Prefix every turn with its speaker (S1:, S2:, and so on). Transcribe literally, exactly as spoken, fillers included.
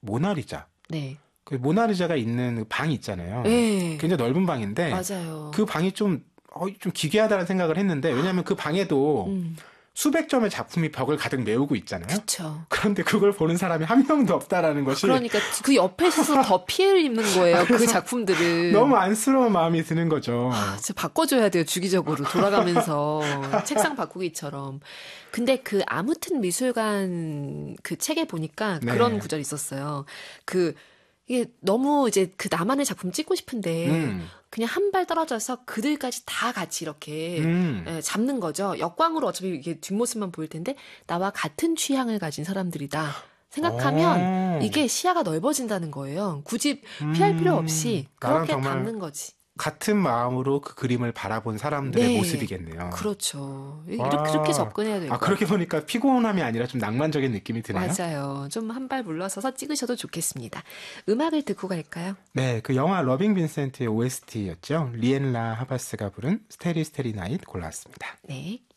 S1: 모나리자.
S2: 네.
S1: 그 모나리자가 있는 방이 있잖아요.
S2: 네.
S1: 굉장히 넓은 방인데
S2: 맞아요.
S1: 그 방이 좀, 어, 좀 기괴하다는 생각을 했는데 왜냐하면 그 방에도
S2: 음.
S1: 수백 점의 작품이 벽을 가득 메우고 있잖아요.
S2: 그쵸.
S1: 그런데 그걸 보는 사람이 한 명도 없다라는 것이
S2: 그러니까 그 옆에 서서 더 피해를 입는 거예요. 그 작품들은.
S1: 너무 안쓰러운 마음이 드는 거죠.
S2: 아, 진짜 바꿔줘야 돼요. 주기적으로 돌아가면서 책상 바꾸기처럼. 근데 그 아무튼 미술관 그 책에 보니까
S1: 네.
S2: 그런 구절이 있었어요. 그 이게 너무 이제 그 나만의 작품 찍고 싶은데
S1: 음.
S2: 그냥 한 발 떨어져서 그들까지 다 같이 이렇게
S1: 음.
S2: 예, 잡는 거죠. 역광으로 어차피 이게 뒷모습만 보일 텐데 나와 같은 취향을 가진 사람들이다. 생각하면
S1: 오.
S2: 이게 시야가 넓어진다는 거예요. 굳이 피할
S1: 음.
S2: 필요 없이
S1: 나랑
S2: 그렇게
S1: 정말
S2: 담는 거지.
S1: 같은 마음으로 그 그림을 바라본 사람들의
S2: 네.
S1: 모습이겠네요.
S2: 그렇죠.
S1: 와.
S2: 이렇게, 그렇게 접근해야 돼요.
S1: 아, 그렇게 보니까 피곤함이 아니라 좀 낭만적인 느낌이 드네요.
S2: 맞아요. 좀 한 발 물러서서 찍으셔도 좋겠습니다. 음악을 듣고 갈까요?
S1: 네, 그 영화 러빙 빈센트의 오에스티였죠. 리엔라 하바스가 부른 스테리 스테리 나잇 골라왔습니다.
S2: 네.